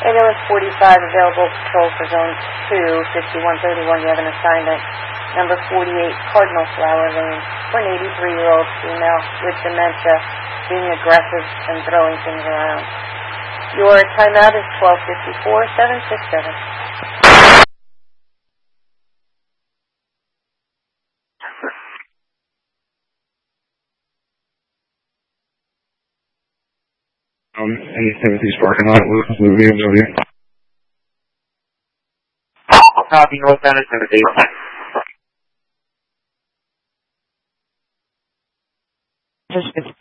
Ambulance 45 available patrol for Zone 2, 5131. You have an assignment. Number 48, Cardinal Flower Lane, for an 83-year-old female with dementia, being aggressive and throwing things around. Your timeout is 12:54, 767. Anything with these parking lot with BMW. Copy, northbound at 78. Just